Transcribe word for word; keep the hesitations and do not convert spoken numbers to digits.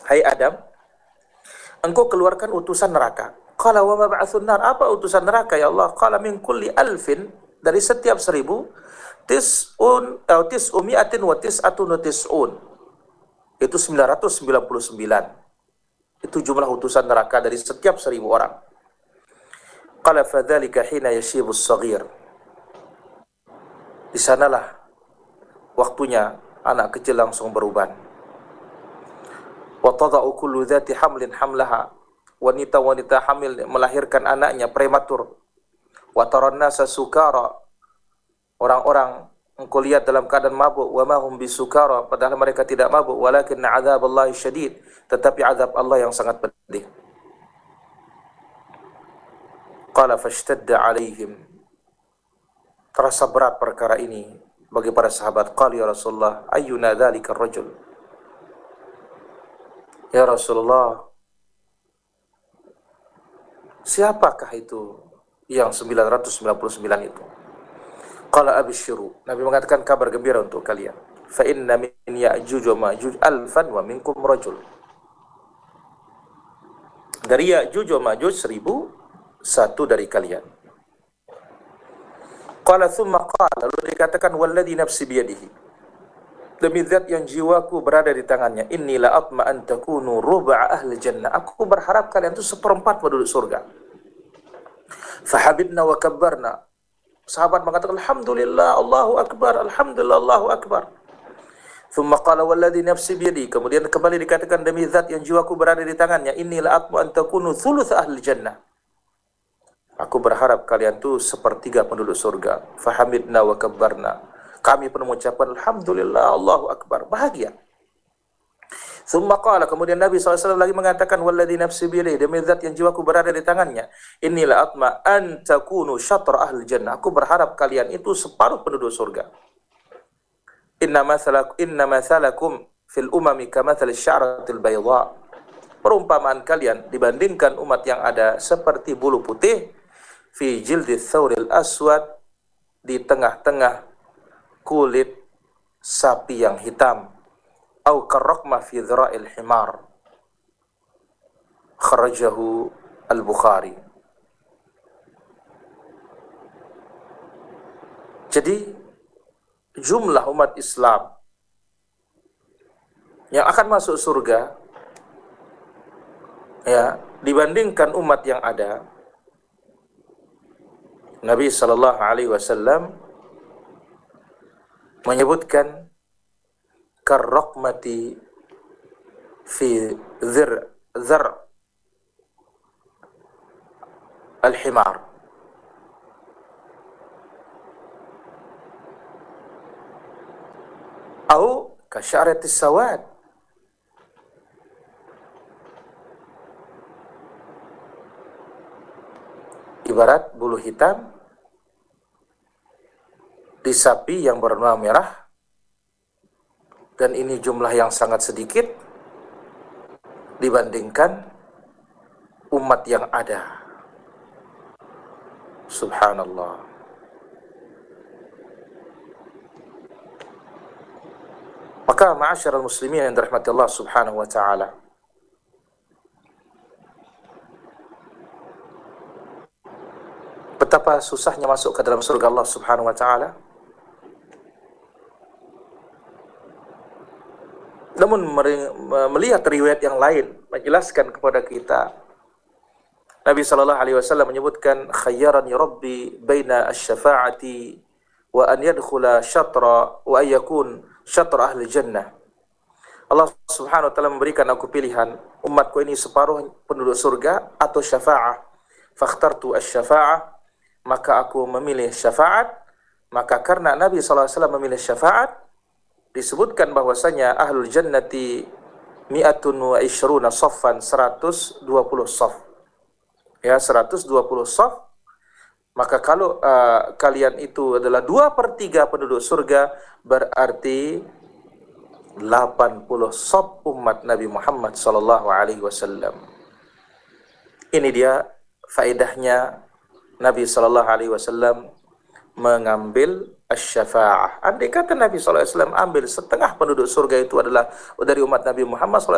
hai Adam, engkau keluarkan utusan neraka. Qala wa ma ba'atsun nar, apa utusan neraka ya Allah? Qala min kulli alfin, dari setiap seribu, tis'un atau tis'umi'atin wa tis'atun wa tis'un, itu sembilan ratus sembilan puluh sembilan. Itu jumlah utusan neraka dari setiap seribu orang. Qala fadzalika hina yashibu as-saghir, di sanalah waktunya anak kecil langsung beruban. Wa tada'u kullu dzati hamlin hamlaha, wanita-wanita hamil melahirkan anaknya prematur. Wa taran nasa sukara, orang-orang engkau lihat dalam keadaan mabuk. Wa ma hum bisukara, padahal mereka tidak mabuk. Walakin 'adzaballahi syadid, tetapi azab Allah yang sangat pedih. Qala fashtadda 'alaihim, terasa berat perkara ini bagi para sahabat. Qala ya Rasulullah, ayyuna dzalika ar-rajul, ya Rasulullah, siapakah itu yang sembilan ratus sembilan puluh sembilan itu? Qala abshiru, Nabi mengatakan kabar gembira untuk kalian. Fa inna min Ya'juj wa Ma'juj alfan wa minkum rajul. Dari Ya'juj wa Ma'juj seribu, satu dari kalian. Qala thumma qala, lalu dikatakan walladhi nafsi biyadihi, demi zat yang jiwaku berada di tangannya, inni la atma an takunu ruba' ahli jannah, aku berharap kalian itu seperempat penduduk surga. Fahabibna wa kabbarna, sahabat mengatakan alhamdulillah, Allahu akbar, alhamdulillah, Allahu akbar. Thumma qala walladhi nafsi biyadihi, kemudian kembali dikatakan demi zat yang jiwaku berada di tangannya, inni la atma an takunu thuluth ahli jannah, aku berharap kalian itu sepertiga penduduk surga. Fahamidna wa kabbarna, kami pun mengucapkan alhamdulillah, Allahu akbar, bahagia. Thumma qala, kemudian Nabi shallallahu alaihi wasallam lagi mengatakan walladhi nafsi biyadihi, demi zat yang jiwaku berada di tangannya, inni la atma an takunu syatra ahli jannah, aku berharap kalian itu separuh penduduk surga. Inna mathalakum inna mathalakum fil umami kamathal sya'ratil bayda, perumpamaan kalian dibandingkan umat yang ada seperti bulu putih, fi jildi thawril aswad, di tengah-tengah kulit sapi yang hitam, au karraqma fi dhira'il himar, kharajahu al-Bukhari. Jadi jumlah umat Islam yang akan masuk surga, ya, dibandingkan umat yang ada, Nabi sallallahu alaihi wasallam menyebutkan karraqmati fi dhir dhar al-himar, atau kasyaratis sawad, ibarat bulu hitam di sapi yang berwarna merah, dan ini jumlah yang sangat sedikit dibandingkan umat yang ada. Subhanallah. Maka ma'asyiral muslimin yang dirahmati Allah Subhanahu wa taala, betapa susahnya masuk ke dalam surga Allah Subhanahu wa taala. Namun melihat riwayat yang lain menjelaskan kepada kita, Nabi sallallahu alaihi wasallam menyebutkan khayyarani rabbi baina asy-syafa'ati wa an yadkhula syatra wa ay yakun syatra ahli jannah. Allah Subhanahu wa taala memberikan aku pilihan, umatku ini separuh penduduk surga atau syafa'ah. Fakhtartu asy-syafa'ah, maka aku memilih syafaat. Maka karena Nabi sallallahu alaihi wasallam memilih syafaat, disebutkan bahwasanya ahlul jannati mi'atun wa ishruna saffan, seratus dua puluh saf. Ya, seratus dua puluh saf. Maka kalau uh, kalian itu adalah dua per tiga penduduk surga, berarti delapan puluh saf umat Nabi Muhammad sallallahu alaihi wasallam. Ini dia faedahnya Nabi sallallahu alaihi wasallam mengambil asy-syafa'ah. Andai kata Nabi sallallahu alaihi wasallam ambil setengah penduduk surga itu adalah dari umat Nabi Muhammad sallallahu